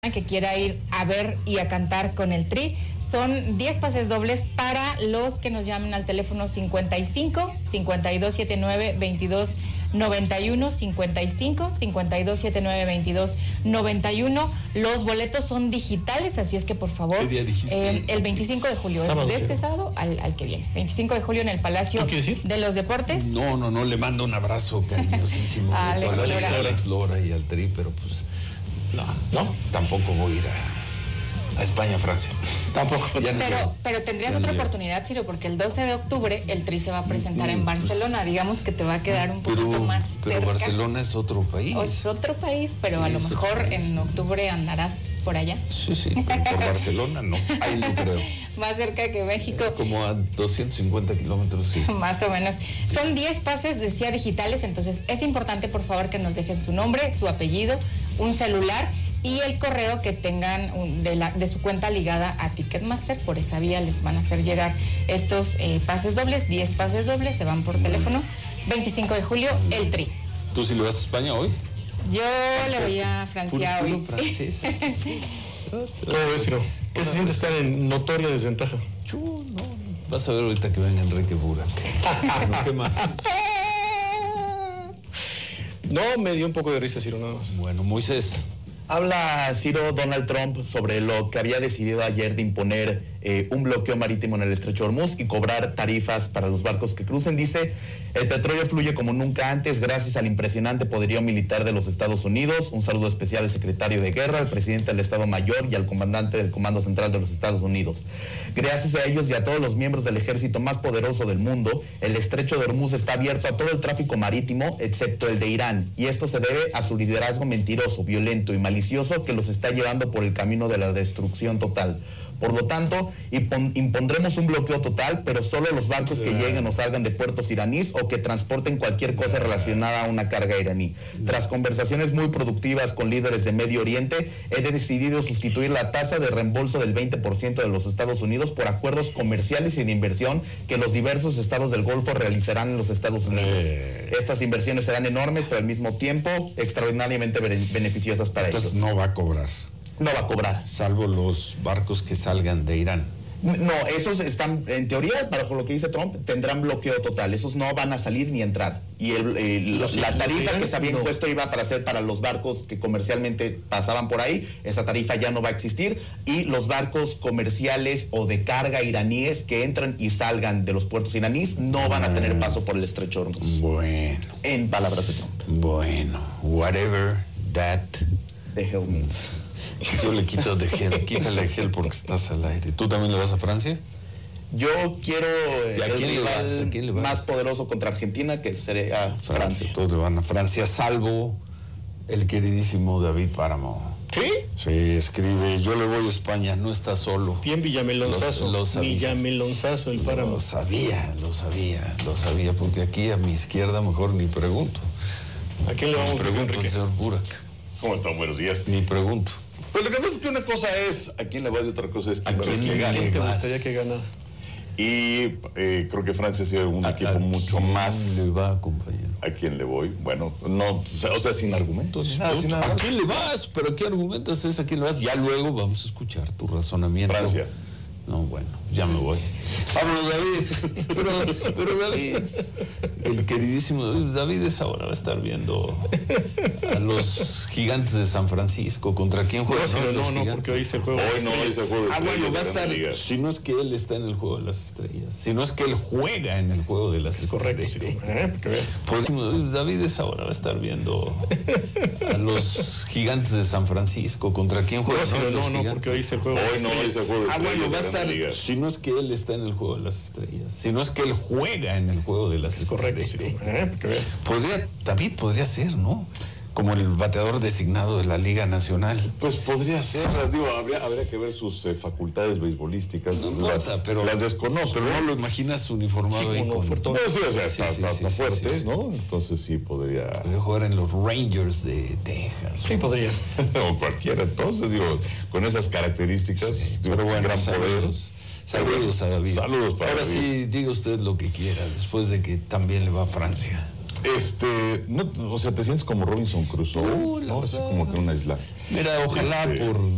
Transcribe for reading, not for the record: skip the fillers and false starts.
que quiera ir a ver y a cantar con el Tri. Son 10 pases dobles para los que nos llamen al teléfono 55 5279 2291, 55 5279 2291. Los boletos son digitales, así es que por favor, ¿qué día dijiste? el 25 de julio, sábado, de este sábado al que viene. 25 de julio en el Palacio de los Deportes. No, le mando un abrazo cariñosísimo a Alex Lora y al Tri, pero pues no, tampoco voy a ir a España, Francia. Tampoco. Pero tendrías otra oportunidad, Ciro, porque el 12 de octubre el Tri se va a presentar en Barcelona. Pues, digamos que te va a quedar un poquito más cerca. Pero Barcelona es otro país. Es otro país, pero sí, a lo mejor en octubre andarás por allá. Sí, por Barcelona no, ahí no creo. Más cerca que México. Como a 250 kilómetros, sí. Más o menos. Son 10 pases, decía, digitales, entonces es importante, por favor, que nos dejen su nombre, su apellido, un celular y el correo que tengan de su cuenta ligada a Ticketmaster. Por esa vía les van a hacer llegar estos pases dobles, 10 pases dobles, se van por teléfono. 25 de julio, el Tri. ¿Tú sí le vas a España hoy? Yo le voy a Francia hoy. Francesa. ¿Cómo ves, Ciro? ¿Qué se siente estar en notoria desventaja? No. Vas a ver ahorita que venga Enrique Burak. Bueno, ¿qué más? No, me dio un poco de risa, Ciro, nada más. Bueno, Moisés. Habla Ciro Donald Trump sobre lo que había decidido ayer de imponer un bloqueo marítimo en el estrecho de Hormuz y cobrar tarifas para los barcos que crucen. Dice, el petróleo fluye como nunca antes gracias al impresionante poderío militar de los Estados Unidos. Un saludo especial al secretario de Guerra, al presidente del Estado Mayor y al comandante del Comando Central de los Estados Unidos. Gracias a ellos y a todos los miembros del ejército más poderoso del mundo, el estrecho de Hormuz está abierto a todo el tráfico marítimo, excepto el de Irán. Y esto se debe a su liderazgo mentiroso, violento y malicioso que los está llevando por el camino de la destrucción total. Por lo tanto, impondremos un bloqueo total, pero solo los barcos que lleguen o salgan de puertos iraníes o que transporten cualquier cosa relacionada a una carga iraní. Tras conversaciones muy productivas con líderes de Medio Oriente, he decidido sustituir la tasa de reembolso del 20% de los Estados Unidos por acuerdos comerciales y de inversión que los diversos estados del Golfo realizarán en los Estados Unidos. Estas inversiones serán enormes, pero al mismo tiempo extraordinariamente beneficiosas para ellos. Entonces no va a cobrar. No va a cobrar. Salvo los barcos que salgan de Irán. No, esos están, en teoría, bajo lo que dice Trump, tendrán bloqueo total. Esos no van a salir ni entrar. Y la tarifa que se había impuesto iba para ser para los barcos que comercialmente pasaban por ahí. Esa tarifa ya no va a existir. Y los barcos comerciales o de carga iraníes que entran y salgan de los puertos iraníes no van a tener paso por el estrecho de Hormuz. Bueno. En palabras de Trump. Bueno, whatever that the hell means. Yo le quito de gel, quítale gel porque estás al aire. ¿Tú también le vas a Francia? Yo quiero ¿A quién le vas? Más poderoso contra Argentina, que sería Francia. Todos le van a Francia, salvo el queridísimo David Páramo. ¿Sí? Sí, escribe, yo le voy a España, no está solo. Bien Villamelonzazo. Villamelonzazo, el Páramo. Lo sabía, porque aquí a mi izquierda mejor ni pregunto. ¿A quién le vamos a preguntar, Enrique? Señor Burak. ¿Cómo están? Buenos días. Ni pregunto. Pues lo que pasa es que una cosa es a quién le vas y otra cosa es a quién le gana. ¿Te gustaría que gana? Y creo que Francia ha sido un equipo mucho más. ¿Le va, compañero? ¿A quién le voy? Bueno, no, o sea, sin argumentos. Nada. ¿A quién le vas? ¿Pero qué argumentos es? ¿A quién le vas? Ya luego vamos a escuchar tu razonamiento. Francia. No, bueno, ya me voy. Vámonos, David. Pero David, el queridísimo David, esa hora va a estar viendo a los Gigantes de San Francisco. ¿Contra quién juega? No, porque hoy se juega. Hoy no es el juego de estrellas. Bueno, va a estar. Si no es que él está en el juego de las estrellas, si no es que él juega en el juego de las estrellas. Correcto, sí. David, esa hora va a estar viendo a los Gigantes de San Francisco. ¿Contra quién juega? No, porque hoy se juega. Hoy no es el juego de estrellas. Bueno, va a estar. Si no es que él está en el juego de las estrellas, si no es que él juega en el juego de las estrellas. Correcto, David podría ser, ¿no? Como el bateador designado de la Liga Nacional. Pues podría ser, digo, habría que ver sus facultades beisbolísticas. No importa, pero las desconozco. Pero no lo imaginas uniformado ahí con... está fuerte, ¿no? Entonces sí podría jugar en los Rangers de Texas. Sí, podría. O cualquiera, entonces, digo, con esas características, pero bueno, gran poder. Saludos a David. Saludos para Ahora David. sí, diga usted lo que quiera, después de que también le va a Francia. No, o sea, te sientes como Robinson Crusoe, ¿no? Así como que en una isla. Mira, ojalá por